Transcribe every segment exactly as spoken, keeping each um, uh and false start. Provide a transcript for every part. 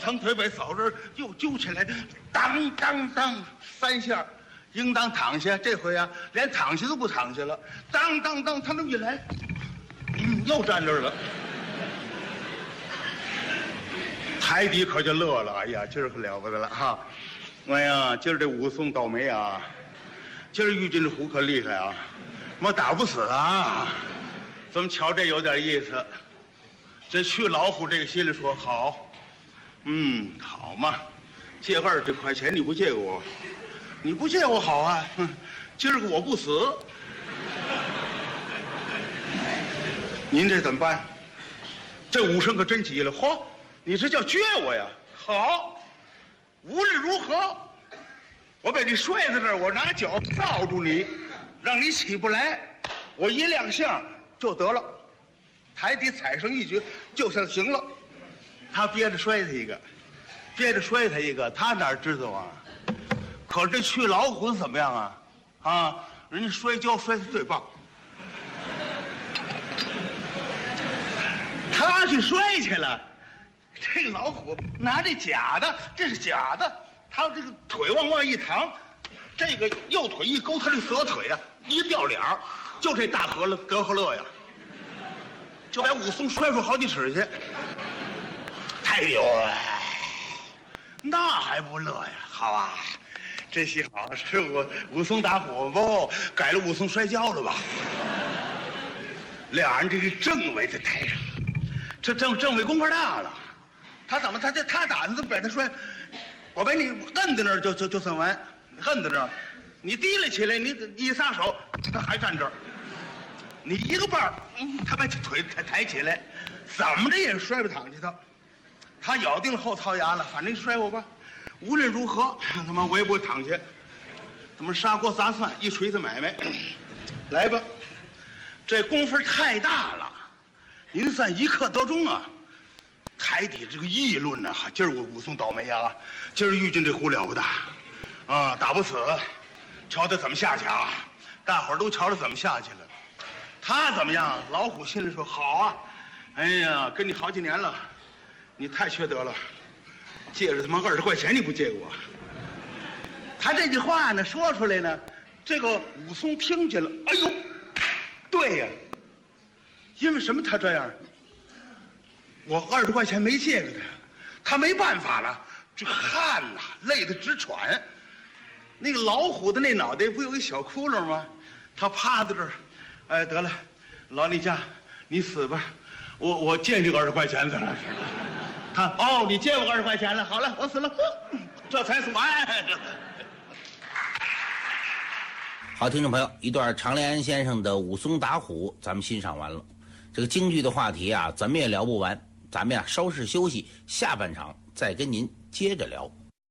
腾腿把扫人又揪起来，当当当三下，应当躺下。这回啊，连躺下都不躺下了，当当当，他那么一来，嗯，又站这儿了。台底可就乐了，哎呀，今儿可了不得了哈！哎呀，今儿这武松倒霉啊，今儿遇见这虎可厉害啊，我打不死啊！怎么瞧这有点意思？这去老虎这个心里说好，嗯，好嘛，借二十块钱你不借我，你不借我好啊，哼，今儿个我不死，您这怎么办？这武生可真急了，嚯，你这叫撅我呀？好，无论如何，我把你摔在这儿，我拿脚罩住你，让你起不来，我一亮相就得了。台底踩上一脚就算行了，他憋着摔他一个，憋着摔他一个，他哪知道啊？可是这去老虎怎么样啊？啊，人家摔跤摔得最棒，他去摔去了，这个老虎拿这假的，这是假的，他这个腿往外一躺，这个右腿一勾，他这左腿啊一掉脸儿，就这大河了德和乐呀。就把武松摔出好几尺去，太牛了！那还不乐呀？好啊，这戏好，是武武松打虎不改了武松摔跤了吧？俩人这是政委在台上，这政政委功夫大了，他怎么他这他打他怎么把他摔？我把你摁在那儿就就就算完，摁在那儿，你提了起来，你一撒手，他还站这儿。你一个半儿，嗯，他把腿抬抬起来，怎么着也摔不躺下他。他咬定了后槽牙了，反正你摔我吧，无论如何，他妈我也不会躺下。他妈砂锅砸蒜，一锤子买卖，来吧。这功夫太大了，您算一刻得中啊。台底这个议论呢、啊，今儿我武松倒霉啊，今儿遇见这虎了不得，啊，打不死，瞧他怎么下去啊！大伙儿都瞧着怎么下去了。他怎么样？老虎心里说好啊，哎呀，跟你好几年了，你太缺德了，借着他妈二十块钱你不借我。他这句话呢说出来呢，这个武松听见了，哎呦，对呀，因为什么他这样？我二十块钱没借给他，他没办法了，这汗呐、啊，累得直喘。那个老虎的那脑袋不有一小窟窿吗？他趴在这儿。哎，得了，老李家，你死吧，我我借你二十块钱怎么？他哦，你借我二十块钱了，好了，我死了，这才死完。 好，听众朋友，一段常连安先生的武松打虎，咱们欣赏完了。这个京剧的话题啊，咱们也聊不完，咱们呀稍事休息，下半场再跟您接着聊。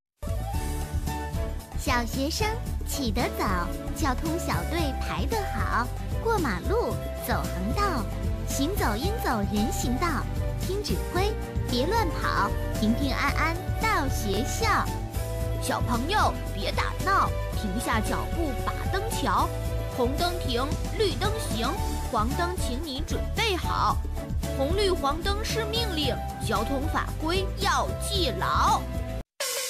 小学生起得早，交通小队排得好，过马路走横道，行走应走人行道，听指挥别乱跑，平平安安到学校。小朋友别打闹，停下脚步把灯瞧，红灯停，绿灯行，黄灯请你准备好，红绿黄灯是命令，交通法规要记牢。